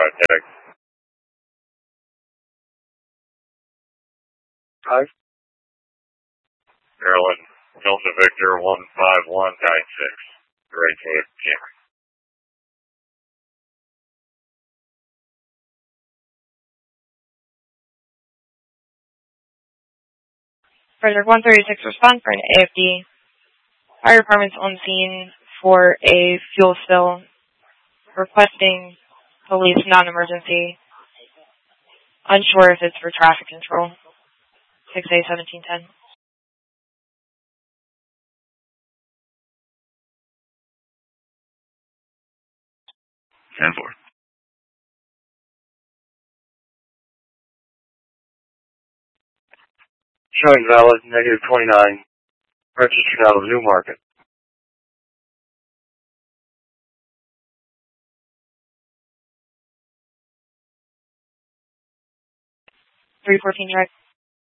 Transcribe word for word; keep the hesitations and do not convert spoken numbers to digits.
Drive tag. Five. Maryland, Delta Victor one five one nine six. Right to camera. Frederick one thirty-six, respond for an A F D. Fire department's on scene for a fuel spill, requesting police non-emergency. Unsure if it's for traffic control. six A seventeen ten. ten four. Showing valid, negative twenty-nine. Registered out of Newmarket. three fourteen, right.